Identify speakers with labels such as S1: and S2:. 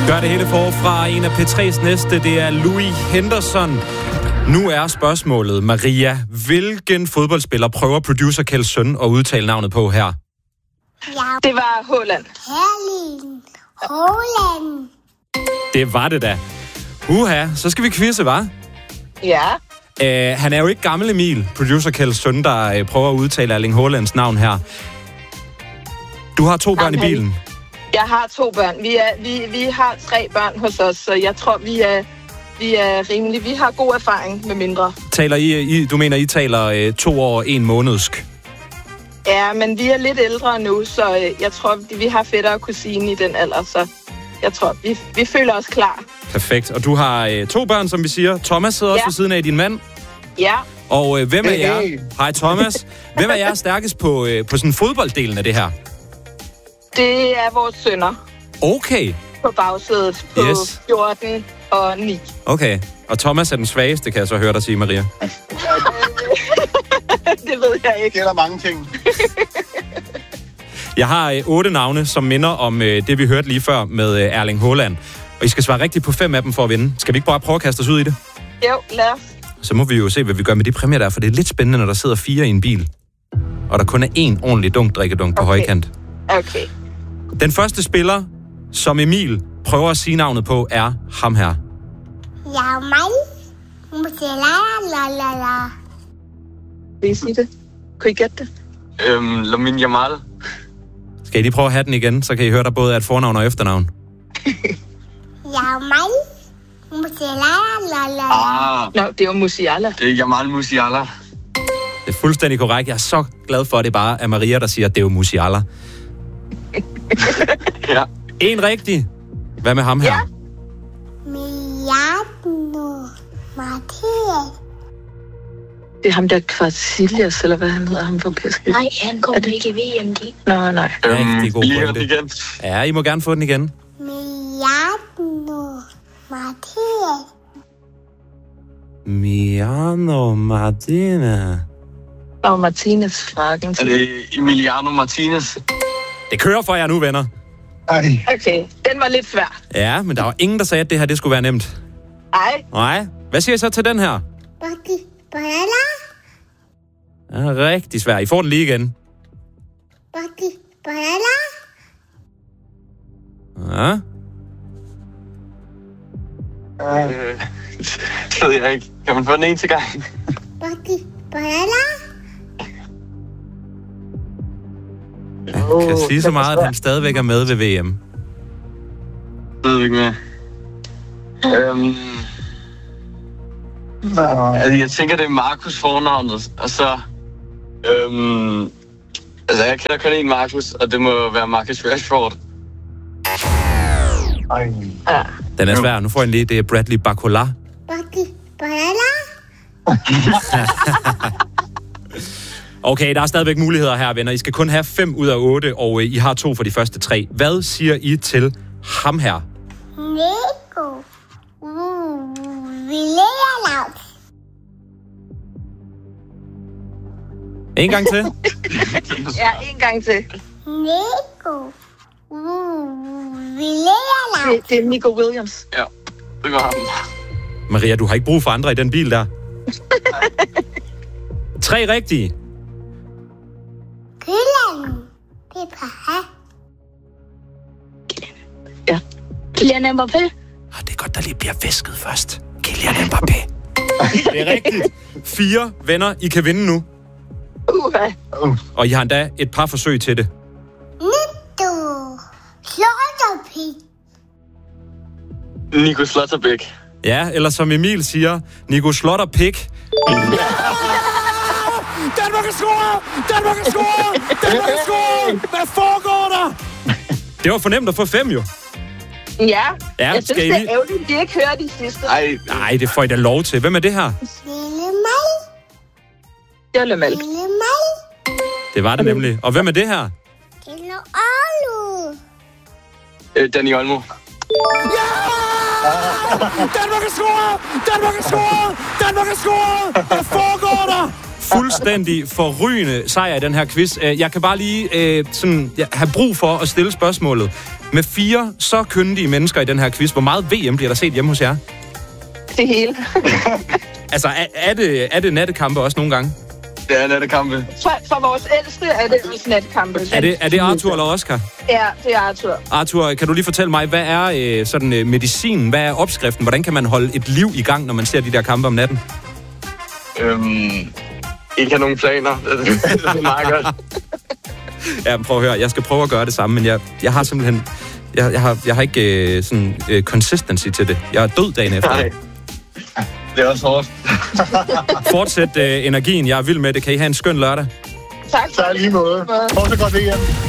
S1: Gør det hele forfra. En af P3's næste, det er Louis Henderson. Nu er spørgsmålet, Maria. Hvilken fodboldspiller prøver producer Kjelds søn at udtale navnet på her?
S2: Det var Haaland.
S3: Erling Haaland.
S1: Det var det da. Så skal vi quizze, hva'?
S2: Ja.
S1: Han er jo ikke gammel Emil, producer Kjelds søn, der prøver at udtale Erling Haalands navn her. Du har 2 børn i bilen.
S2: Jeg har 2 børn. Vi har 3 børn hos os, så jeg tror, vi er rimelige. Vi har god erfaring med mindre.
S1: Taler du mener, I taler 2 år og 1 månedsk?
S2: Ja, men vi er lidt ældre nu, så jeg tror, vi har fætter og kusine i den alder, så jeg tror, vi føler os klar.
S1: Perfekt. Og du har 2 børn, som vi siger. Thomas sidder også ved siden af din mand.
S2: Ja.
S1: Og hvem er jer? Hej Thomas. Hvem er jer stærkest på sådan fodbolddelen af det her?
S2: Det er vores sønner.
S1: Okay.
S2: På bagsædet på 14 og 9.
S1: Okay. Og Thomas er den svageste, kan jeg så høre dig sige, Maria.
S2: Det ved jeg ikke.
S4: Det er der mange ting.
S1: Jeg har 8 navne, som minder om det, vi hørte lige før med Erling Haaland. Og I skal svare rigtigt på 5 af dem for at vinde. Skal vi ikke bare prøve at kaste os ud i det?
S2: Jo, lad os.
S1: Så må vi jo se, hvad vi gør med de præmier der, for det er lidt spændende, når der sidder 4 i en bil. Og der kun er 1 ordentlig drikkedunk på højkant.
S2: Okay.
S1: Den første spiller, som Emil prøver at sige navnet på, er ham her.
S3: Jamal Musiala.
S2: Vil I sige det? Kunne I gætte det?
S5: Lamine Yamal.
S1: Skal I lige prøve at have den igen, så kan I høre, der både er et fornavn og efternavn.
S3: Jamal Musiala.
S2: Nå, det er jo Musiala.
S5: Det er Jamal Musiala.
S1: Det er fuldstændig korrekt. Jeg er så glad for, at det bare er Maria, der siger, at det er jo Musiala.
S5: Ja.
S1: 1 rigtig. Hvad med ham her?
S2: Ja.
S3: Milano Martinez.
S2: Det er ham der Kvartilius, eller hvad han hedder, ham på PSG.
S3: Nej, han kommer ikke i VM.
S2: Nå, nej.
S1: Rigtig god pointe.
S5: Igen.
S1: Ja, I må gerne få den igen.
S3: Milano Martinez.
S1: Miano Martinez.
S2: Og Martinez fra
S5: Er
S2: Argentina.
S5: det Emiliano Martinez?
S1: Det kører for jer nu, venner.
S4: Ej.
S2: Okay, den var lidt svær.
S1: Ja, men der var ingen, der sagde, at det her det skulle være nemt.
S2: Ej,
S1: Nej. Hvad siger I så til den her?
S3: Baki Barala.
S1: Ja, rigtig svær. I får den lige igen.
S3: Baki Barala.
S1: Ja.
S5: Det ved jeg ikke. Kan man få den en til gang?
S3: Baki Barala.
S1: Jeg kan sige så meget, at han stadigvæk er med ved VM.
S5: Det ved jeg ikke mere. Altså, jeg tænker, det er Markus fornavnet, og så... altså, jeg kender kun en Markus, og det må være Marcus Rashford.
S4: Ej.
S2: ja.
S1: Den er svær. Nu får jeg lige, det er Bradley Barcola.
S3: Baki Barala.
S1: Okay, der er stadigvæk muligheder her, venner. I skal kun have 5 ud af 8, og I har 2 for de første 3. Hvad siger I til ham her?
S3: Nico Williams.
S1: En gang til.
S2: Ja, en gang til.
S3: Nico Williams.
S2: Det er Nico Williams.
S5: Ja, det var ham.
S1: Maria, du har ikke brug for andre i den bil der. 3 rigtige.
S3: Kylian. Det er Paha.
S2: Ja.
S3: Kylian Mbappé.
S1: Det er godt, der lige bliver væsket først. Kylian Mbappé. Det er rigtigt. 4 venner, I kan vinde nu. Og I har endda et par forsøg til det.
S3: Nito Slotterpik.
S5: Nico Slotterbæk.
S1: Ja, eller som Emil siger, Nico Slotterpik. Danmark er scoret! Danmark er scoret! Danmark er scoret! Hvad foregår der? Det var for nemt at få 5 jo.
S2: Ja,
S1: Ja,
S2: jeg synes, det er ærgerligt, at de ikke hører de sidste.
S1: Nej, det får I da lov til. Hvem er det her?
S3: Lille Mal.
S2: Det er Lemal.
S3: Lille Mal.
S1: Det var det nemlig. Og hvem er det her?
S3: Lille Alu.
S5: Danny Olmo.
S1: Ja! Danmark er scoret! Danmark er scoret! Danmark er scoret! Hvad foregår der? fuldstændig forrygende sejr i den her quiz. Jeg kan bare lige have brug for at stille spørgsmålet. Med 4 så kyndige mennesker i den her quiz, hvor meget VM bliver der set hjemme hos jer?
S2: Det hele.
S1: Altså, er det nattekampe også nogle gange?
S5: Det er nattekampe.
S2: For vores ældste er det også natkampe.
S1: Er det Arthur eller Oscar?
S2: Ja, det er Arthur.
S1: Arthur, kan du lige fortælle mig, hvad er medicinen? Hvad er opskriften? Hvordan kan man holde et liv i gang, når man ser de der kampe om natten?
S5: Ikke have nogen planer. Det er meget godt.
S1: Ja, prøv at høre. Jeg skal prøve at gøre det samme, men jeg har simpelthen... Jeg har ikke consistency til det. Jeg er død dagen efter.
S5: Nej. Det er også hårdt.
S1: Fortsæt energien. Jeg er vild med det. Kan I have en skøn lørdag?
S2: Tak.
S4: Så lige måde. Fortsæt godt det igen.